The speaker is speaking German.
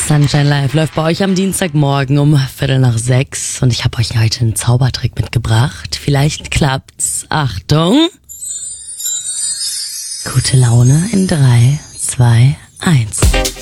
Sunshine Live läuft bei euch am Dienstagmorgen um 5:45 und ich habe euch heute einen Zaubertrick mitgebracht. Vielleicht klappt's. Achtung! Gute Laune in 3, 2, 1.